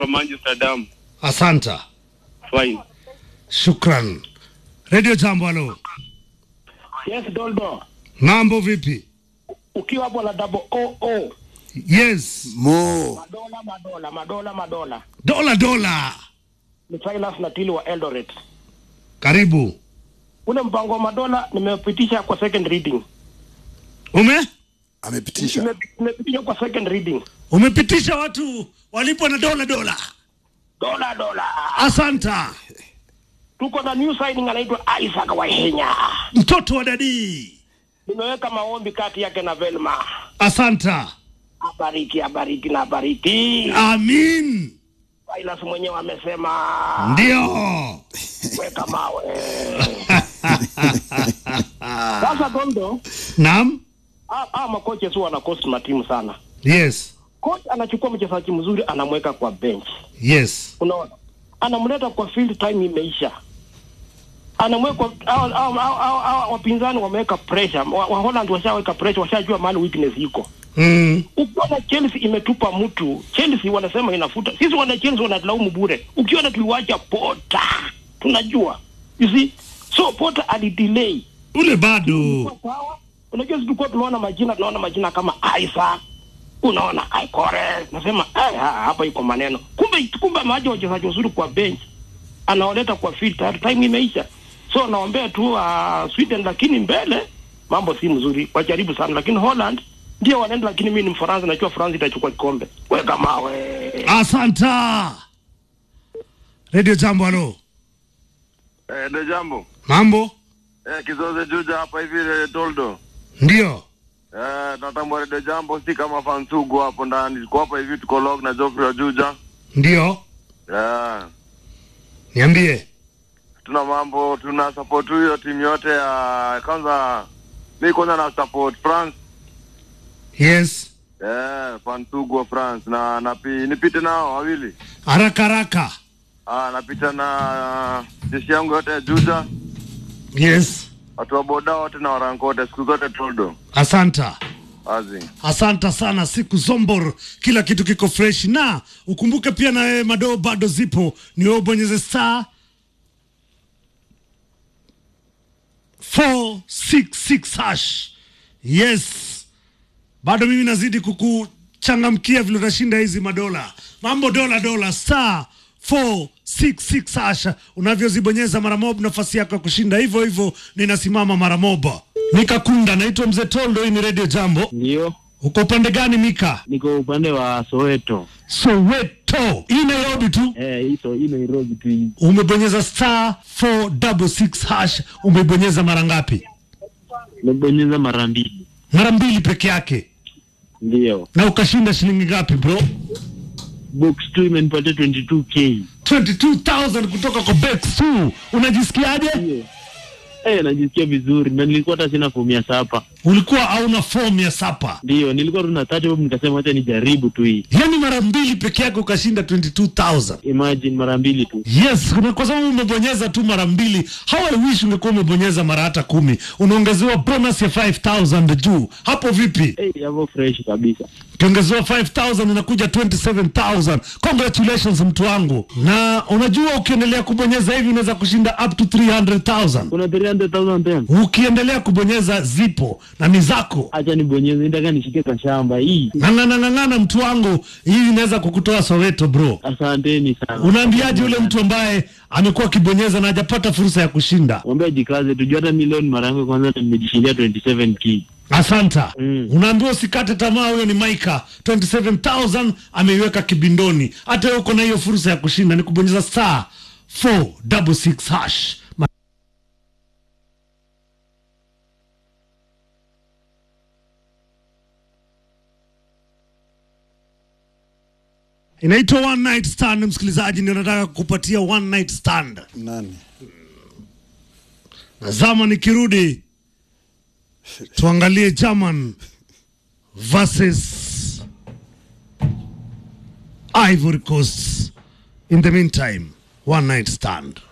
from Manchester Dam. Asanta. Fine. Shukran. Radio Jambo, halo. Yes, Doldo. Mambo vipi? Ukiwa hapo la double OO. Yes. Mo. Madola. Dola. Ni Silas Natili wa Eldoret. Karibu. Ule mpango wa madola nimepitisha kwa second reading. Amepitisha. Nimepitisha kwa second reading. Umepitisha watu walipo na dola. Dola. Asanta. Tuko na new signing anaitwa Isaac Wahenya. Mtoto wa dadi. Nimeweka maombi kati yake na Velma. Asanta. Abariki. Amin. Silas mwenyewe amesema. Ndio. Weka mawe. Sasa Gondo. Naam. Makocha sio wana cost matimu sana. Yes. Coach anachukua mchezaji mzuri anamweka kwa bench. Yes. Unaona? Anamleta kwa field, time imeisha. Anamweka wapinzani wameweka pressure. Wa Holland washaweka pressure, washajua mahali weakness iko. Ukiona Chelsea imetupa mtu, Chelsea wanasema inafuta. Sisi wana Chelsea wanalaumu bure. Ukiona tuliwacha Potter, tunajua. You see? So Potter alidelay. Ule bado. Unajua tulikuwa tunaona majina kama Isaac. Unaona Aikore. Nasema hapa iko maneno. Kumbe maji wachezaji wazuri kwa bench. Anaoleta kwa field, time imeisha. So naombea tu Sweden, lakini mbele mambo si mzuri. Wajaribu sana, lakini Holland ndio wanaenda, lakini mimi ni Mfaransa, najua France itachukua kikombe. Weka mawe. Asanta. Radio Jambo, halo. Radio Jambo. Mambo? Kizoze Juja hapa hivi Toldo. Ndio. Natambua Radio Jambo si kama Fansugu hapo ndani. Tuko hapa hivi tuko log na Geoffrey wa Juja. Ndio. Niambie. Tuna support hiyo timu yote ya kwanza. Mimi kwanza na support France. Yes. Fansugu wa France na nipite nao wawili. Haraka. Napita na jeshi yangu yote ya Juja. Yes. Watu wa boda wote na warankote siku zote Toldo. Asanta. Asanta sana, siku zombor, kila kitu kiko fresh. Na ukumbuke pia na madoo bado zipo, ni wewe bonyeze star 466 hash. Yes. Bado mimi nazidi kukuchangamkia vile utashinda hizi madola. Mambo dola star 466 hash. Unavyozibonyeza mara moja nafasi yako ya kushinda hivyo ninasimama mara moja. Mika Kunda, naitwa Mzee Toldo, hii ni Radio Jambo. Ndio. Uko upande gani Mika? Niko upande wa Soweto. Hii Nairobi tu? Hii Nairobi tu. Umebonyeza star 466 hash, umebonyeza mara ngapi? Nimebonyeza mara 2. Mara 2 peke yake? Ndio. Na ukashinda shilingi ngapi bro? Box 2 imenipatia 22k. 22,000 kutoka kwa Box 2. Unajisikiaje? Ndio. Najisikia vizuri, na nilikuwa hata sina fomu ya sapa. Ulikuwa hauna fomu ya sapa? Ndio, nilikuwa tuna 30 hapo, nikasema acha nijaribu tu hii. Yaani mara 2 peke yake ukashinda 22,000. Imagine mara 2 tu. Yes, kwa sababu umebonyeza tu mara 2. How I wish ungekuwa umebonyeza mara hata 10. Unaongezewa bonus ya 5,000 juu. Hapo vipi? Hapo fresh kabisa. Ukiongezewa 5,000 inakuja 27,000. Congratulations mtu wangu. Na unajua ukiendelea kubonyeza hivi unaweza kushinda up to 300,000. Kuna 300,000 tena. Ukiendelea kubonyeza zipo na ni zako. Acha nibonyeze, nataka nishike kwa shamba hii. Ngana mtu wangu, hii inaweza kukutoa Soweto bro. Asanteni sana. Unaambiaje yule mtu ambaye amekuwa kibonyeza na hajapata fursa ya kushinda? Mwambie jikaze, tujue hata milioni mara yangu kwanza nimejishindia 27k. Asanta. Unaambiwa usikate tamaa, huyo ni Maika. 27,000 ameiweka kibindoni. Hata uko na hiyo fursa ya kushinda, ni kubonyeza star 466 hash. Inaitwa one night stand, msikilizaji, ndio nataka kukupatia one night stand. Nani? Nazama nikirudi tuangalie German versus Ivory Coast. In the meantime, one night stand.